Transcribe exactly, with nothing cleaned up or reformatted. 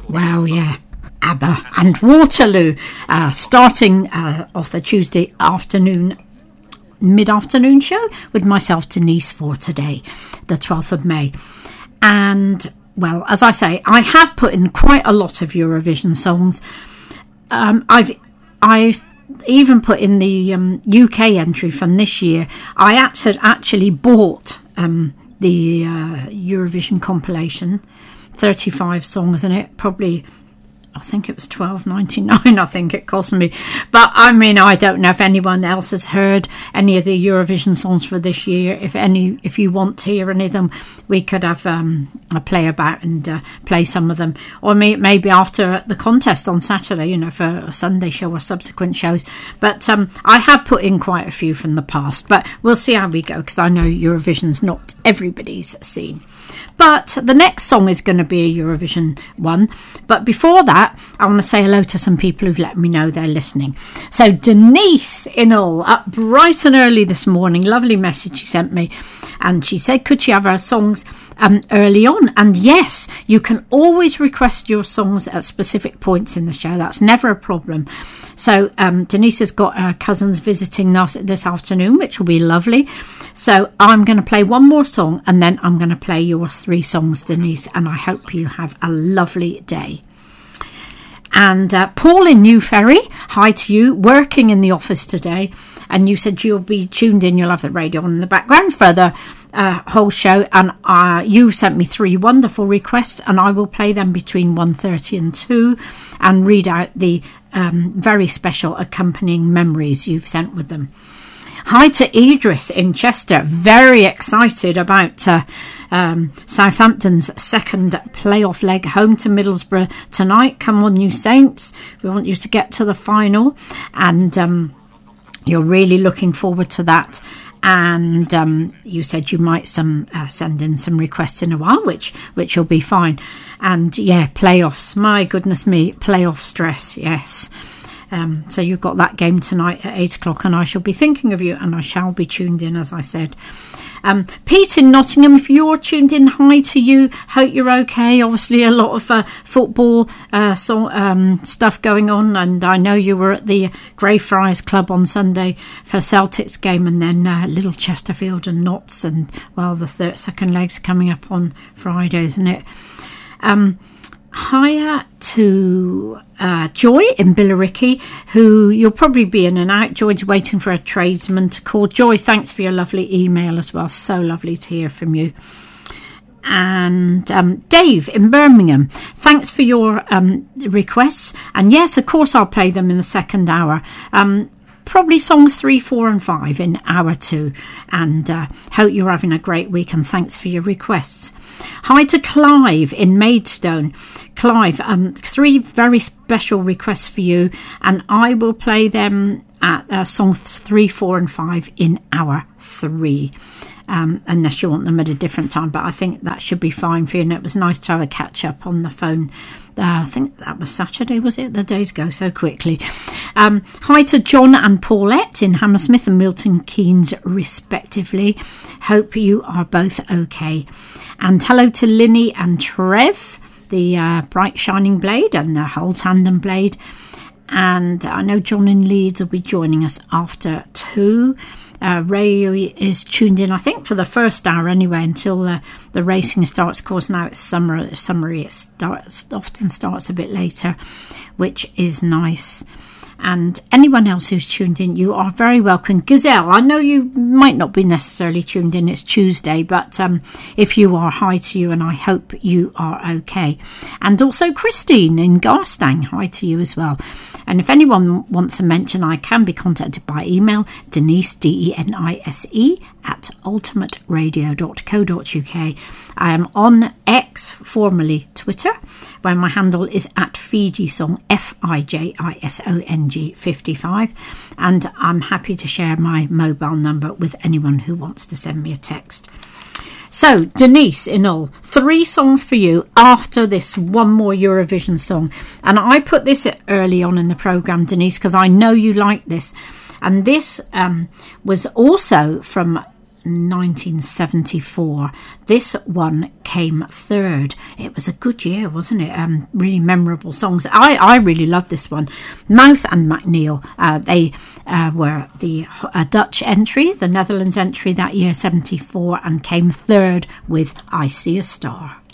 Well, yeah. ABBA and Waterloo, uh, starting uh, off the Tuesday afternoon, mid-afternoon show with myself, Denise, for today, the twelfth of May. And, well, as I say, I have put in quite a lot of Eurovision songs. Um, I've I've even put in the um, U K entry from this year. I actually, actually bought um, the uh, Eurovision compilation, thirty-five songs in it, probably... I think it was twelve ninety-nine. I think it cost me. But I mean, I don't know if anyone else has heard any of the Eurovision songs for this year. If any, if you want to hear any of them, we could have um, a play about and uh, play some of them, or may, maybe after the contest on Saturday, you know, for a Sunday show or subsequent shows. But um, I have put in quite a few from the past. But we'll see how we go, because I know Eurovision's not everybody's scene. But the next song is going to be a Eurovision one. But before that, I want to say hello to some people who've let me know they're listening. So Denise Inall, up bright and early this morning, lovely message she sent me. And she said, could she have her songs um, early on? And yes, you can always request your songs at specific points in the show. That's never a problem. So um, Denise has got her cousins visiting us this afternoon, which will be lovely. So I'm going to play one more song, and then I'm going to play your three songs, Denise, and I hope you have a lovely day. And uh, Paul in New Ferry, hi to you, working in the office today, and you said you'll be tuned in, you'll have the radio on in the background for the uh, whole show, and uh, you sent me three wonderful requests, and I will play them between one thirty and two and read out the um, very special accompanying memories you've sent with them. Hi to Idris in Chester, very excited about uh, um, Southampton's second playoff leg, home to Middlesbrough tonight. Come on, you Saints, we want you to get to the final, and um, you're really looking forward to that. And um, you said you might some uh, send in some requests in a while, which which will be fine. And yeah, playoffs, my goodness me, playoff stress, yes. Um, so you've got that game tonight at eight o'clock, and I shall be thinking of you, and I shall be tuned in, as I said. Um, Pete in Nottingham, if you're tuned in, hi to you. Hope you're okay. Obviously, a lot of uh, football uh, so, um, stuff going on, and I know you were at the Greyfriars Club on Sunday for Celtic's game, and then uh, Little Chesterfield and Notts, and well, the third, second leg's coming up on Friday, isn't it? Um, Hiya to uh, Joy in Billericay, who you'll probably be in and out. Joy's waiting for a tradesman to call. Joy, thanks for your lovely email as well. So lovely to hear from you. And um, Dave in Birmingham, thanks for your um, requests. And yes, of course, I'll play them in the second hour. Um, Probably songs three, four and five in hour two. And uh, hope you're having a great week, and thanks for your requests. Hi to Clive in Maidstone. Clive, um, three very special requests for you, and I will play them at uh, songs three, four and five in hour three. Um, unless you want them at a different time, but I think that should be fine for you. And it was nice to have a catch up on the phone. Uh, I think that was Saturday, was it? The days go so quickly. Um, hi to John and Paulette in Hammersmith and Milton Keynes, respectively. Hope you are both okay. And hello to Linny and Trev, the uh, bright shining blade and the whole tandem blade. And I know John in Leeds will be joining us after two. Uh, Ray is tuned in, I think, for the first hour anyway, until uh, the racing starts. Of course, now it's summer, summery, it starts, often starts a bit later, which is nice. And anyone else who's tuned in, you are very welcome. Gazelle, I know you might not be necessarily tuned in, it's Tuesday, but um, if you are, hi to you, and I hope you are okay. And also Christine in Garstang, hi to you as well. And if anyone wants a mention, I can be contacted by email, Denise, D E N I S E, at ultimate radio dot co dot uk. I am on X, formerly Twitter, where my handle is at Fijisong, F I J I S O N G fifty-five, and I'm happy to share my mobile number with anyone who wants to send me a text. So, Denise, in all, three songs for you after this one more Eurovision song. And I put this early on in the programme, Denise, because I know you like this. And this um, was also from nineteen seventy-four. This one came third. It was a good year, wasn't it? Um, really memorable songs. I, I really loved this one. Mouth and McNeil, uh, they uh, were the uh, Dutch entry, the Netherlands entry that year, seventy-four, and came third with I See a Star.